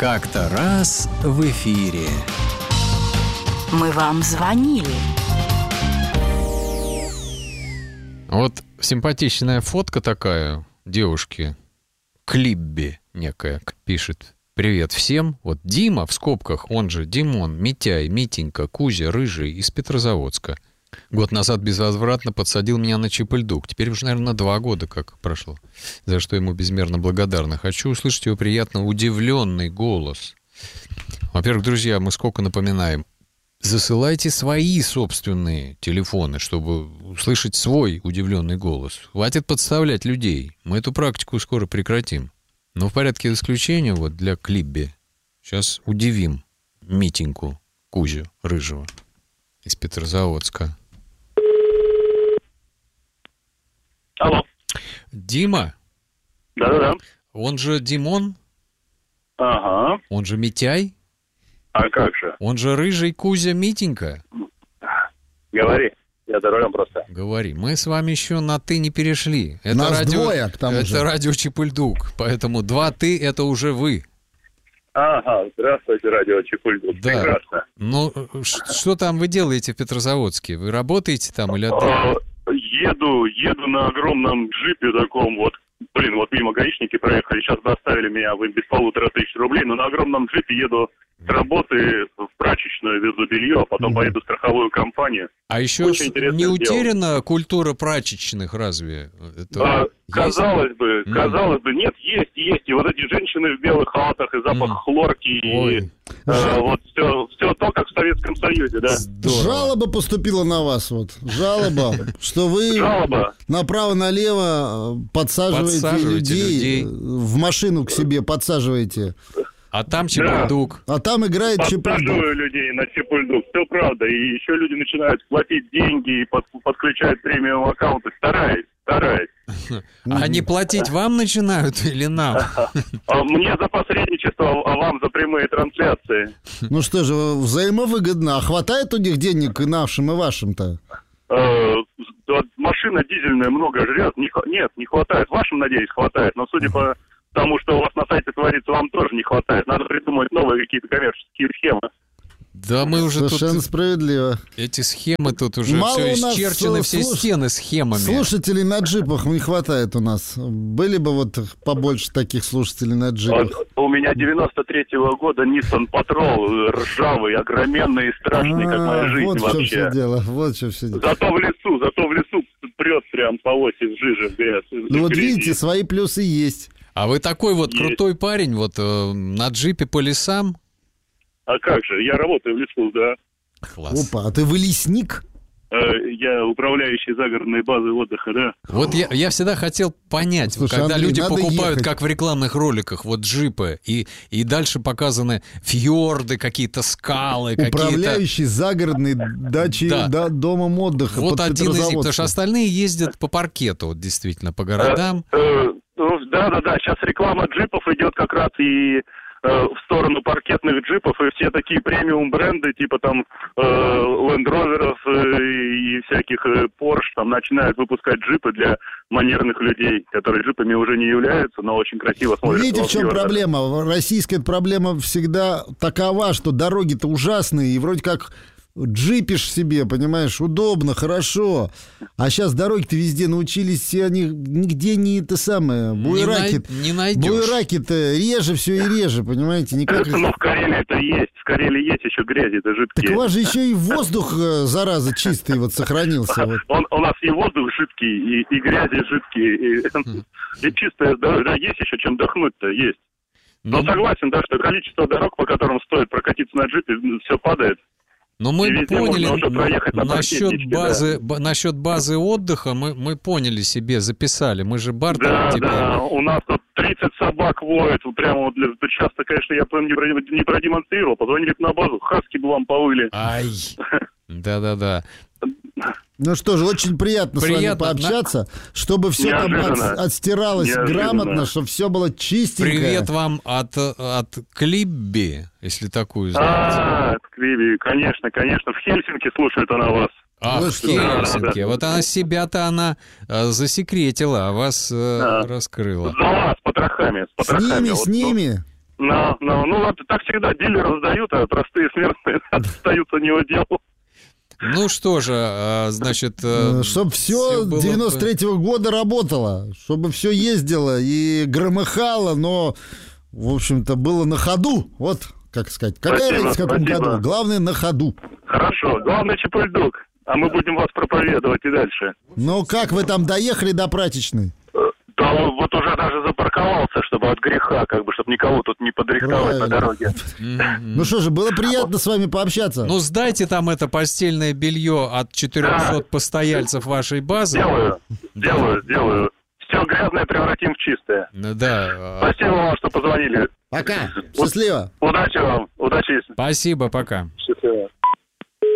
Как-то раз в эфире. Мы вам звонили. Вот симпатичная фотка такая девушки, Клибби некая, пишет: «Привет всем, вот Дима в скобках, он же Димон, Митяй, Митенька, Кузя, Рыжий из Петрозаводска. Год назад безвозвратно подсадил меня на чип-льдук. Теперь уже, наверное, 2 года как прошло, за что ему безмерно благодарна. Хочу услышать его приятно удивленный голос». Во-первых, друзья, мы сколько напоминаем, засылайте свои собственные телефоны, чтобы услышать свой удивленный голос. Хватит подставлять людей. Мы эту практику скоро прекратим. Но в порядке исключения вот для Клибби сейчас удивим Митеньку, Кузю Рыжего из Петрозаводска. Алло. Дима? Да-да-да. Он же Димон? Ага. Он же Митяй? А как же? Он же Рыжий Кузя Митенька? Говори. Я за рулем просто. Говори. Мы с вами еще на «ты» не перешли. Это Нас радио, двое, к тому же. Это радио Чип-Льдук. Поэтому 2 «ты» — это уже вы. Ага, здравствуйте, радио Чип-Льдук. Да. Прекрасно. Ну, что там вы делаете в Петрозаводске? Вы работаете там или отдыхаете? Еду на огромном джипе таком вот. Блин, вот мимо гаишники проехали, сейчас бы оставили меня без 1500 рублей, но на огромном джипе еду с работы в прачечную, везу белье, а потом поеду в страховую компанию. А еще не утеряна культура прачечных, разве? Это казалось бы, нет, есть. И вот эти женщины в белых халатах, и запах хлорки, и вот все то, как в Советском Союзе, да. Здорово. Жалоба поступила на вас, жалоба, что вы направо-налево подсаживаете людей в машину к себе, подсаживаете. А там Чип-Льдук. А там играет Чип-Льдук. Подсаживаю людей на Чип-Льдук, все правда. И еще люди начинают платить деньги и подключают премиум аккаунты. Стараюсь. А не платить вам начинают или нам? Мне за посредничество, а вам за прямые трансляции. Ну что же, взаимовыгодно. А хватает у них денег и нашим, и вашим-то? Машина дизельная много жрет. Нет, не хватает. Вашим, надеюсь, хватает. Но судя по тому, что у вас на сайте творится, вам тоже не хватает. Надо придумать новые какие-то коммерческие схемы. Да, мы уже совершенно тут... справедливо. Эти схемы тут уже Мало все у нас исчерчены, все стены схемами. Слушателей на джипах не хватает у нас. Были бы вот побольше таких слушателей на джипах. У меня 93-го года Nissan Patrol, ржавый, огроменный и страшный, как моя жизнь вот вообще. Вот в чем все дело. Зато в лесу прет прям по оси в жиже, в грязь. Ну вот видите, свои плюсы есть. А вы такой вот крутой парень, вот на джипе по лесам? А как же, я работаю в лесу, да. Класс. Опа, а ты лесник? Я управляющий загородной базы отдыха, да. Вот я всегда хотел понять, слушай, когда Андрей, люди покупают, ехать. как в рекламных роликах, вот джипы, и дальше показаны фьорды, какие-то скалы, управляющий загородной дачей, домом отдыха. Вот один из них, потому что остальные ездят по паркету, вот действительно, по городам. Да, сейчас реклама джипов идет как раз и в сторону паркетных джипов, и все такие премиум бренды, типа там Land Rover'ов и всяких Porsche, там начинают выпускать джипы для манерных людей, которые джипами уже не являются, но очень красиво смотрятся. Видите, в чем проблема? Российская проблема всегда такова, что дороги-то ужасные, и вроде как джипишь себе, понимаешь, удобно, хорошо. А сейчас дороги-то везде научились, все они нигде не это самое. Не найдешь. Буераки-то реже все и реже, понимаете? Никак... Ну, в Карелии-то есть. В Карелии есть еще грязи-то жидкие. Так у вас же еще и воздух, зараза, чистый вот сохранился. Вот. У нас и воздух жидкий, и грязи жидкие, и чистое здоровье. Да, есть еще чем дохнуть-то, есть. Но согласен, да, что количество дорог, по которым стоит прокатиться на джипе, все падает. Но мы поняли, на насчет базы отдыха, мы поняли себе, записали. Мы же бартер. Да, у нас тут 30 собак воют. Прямо вот часто, конечно, я не продемонстрировал. Позвонили на базу, хаски бы вам повыли. Ай, да. Ну что же, очень приятно с вами пообщаться, чтобы все там отстиралось грамотно, чтобы все было чистенькое. Привет вам от Клибби, если такую знаете. От Клибби, конечно. В Хельсинки слушает она вас. В Хельсинки. Да. Вот она себя-то засекретила, а вас раскрыла. За вас, с потрохами. С ними. Ну, вот так всегда дилеры сдают, а простые смертные остаются не у дел. Ну что же, значит... Чтобы все 93-го года работало, чтобы все ездило и громыхало, но, в общем-то, было на ходу. Вот, как сказать, какая разница в каком году? Главное, на ходу. Хорошо, главное, Чепульдук, а мы будем вас проповедовать и дальше. Ну, как вы там доехали до прачечной? Да, вот уже даже запарковался, чтобы от греха, как бы, чтобы никого тут не подрихтовать по дороге. Ну что же, было приятно с вами пообщаться. Ну, сдайте там это постельное белье от 400 постояльцев вашей базы. Сделаю. Все грязное превратим в чистое. Да. Спасибо вам, что позвонили. Пока. Счастливо. Удачи вам. Удачи. Спасибо, пока. Счастливо.